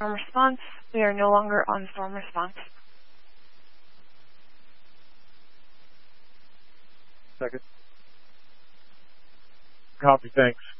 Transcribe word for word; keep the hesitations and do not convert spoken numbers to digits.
storm response. We are no longer on storm response. Second. Copy, thanks.